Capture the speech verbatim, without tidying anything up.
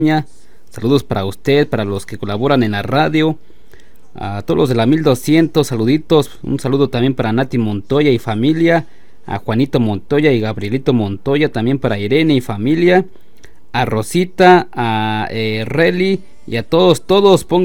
Saludos para usted, para los que colaboran en la radio, a todos los de la mil doscientos, saluditos. Un saludo también para Nati Montoya y familia, a Juanito Montoya y Gabrielito Montoya, también para Irene y familia, a Rosita, a eh, Relly y a todos, todos pongan